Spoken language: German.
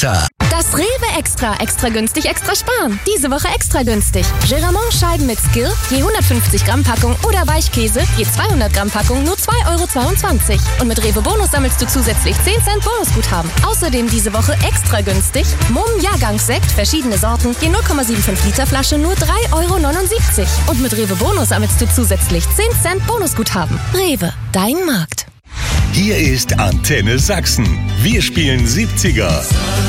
Liter. Das Rewe Extra günstig, extra sparen. Diese Woche extra günstig. Geramont-Scheiben mit Skill, je 150 Gramm Packung oder Weichkäse, je 200 Gramm Packung, nur 2,22 €. Und mit Rewe Bonus sammelst du zusätzlich 10 Cent Bonusguthaben. Außerdem diese Woche extra günstig. Mumm Jahrgangssekt, verschiedene Sorten, je 0,75 Liter Flasche, nur 3,79 €. Und mit Rewe Bonus sammelst du zusätzlich 10 Cent Bonusguthaben. Rewe, dein Markt. Hier ist Antenne Sachsen. Wir spielen 70er.